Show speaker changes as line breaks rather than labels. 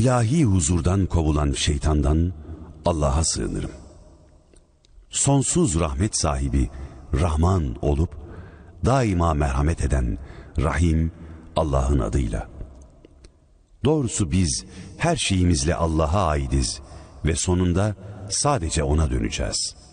ilahi huzurdan kovulan şeytandan Allah'a sığınırım. Sonsuz rahmet sahibi Rahman olup daima merhamet eden Rahim Allah'ın adıyla. Doğrusu biz her şeyimizle Allah'a aidiz ve sonunda sadece O'na döneceğiz.